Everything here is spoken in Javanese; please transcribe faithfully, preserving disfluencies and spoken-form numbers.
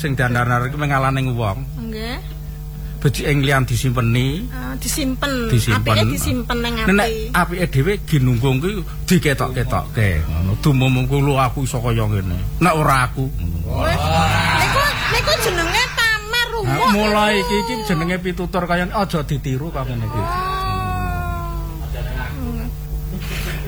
sing dandar-dandar iki mengalane wong. Nggih. Becik ing liyan disimpeni. Uh, disimpen. disimpen. Apike disimpen ning ati. Nek apike dhewe ginunggung kuwi diketok-ketokke. Ngono dumum kulo aku iso kaya ngene. Nek ora aku. Niku niku jenenge pamer rumus. Mulai iki iki jenenge pitutur kaya aja ditiru kok ngene iki.